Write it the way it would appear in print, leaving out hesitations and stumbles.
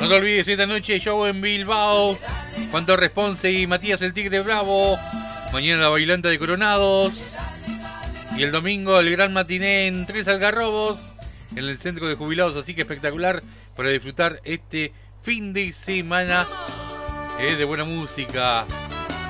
No te olvides, esta noche show en Bilbao. Cuanto Response y Matías el Tigre Bravo. Mañana la bailanta de Coronados. Y el domingo el gran matiné en Tres Algarrobos, en el centro de jubilados. Así que espectacular para disfrutar este fin de semana de buena música.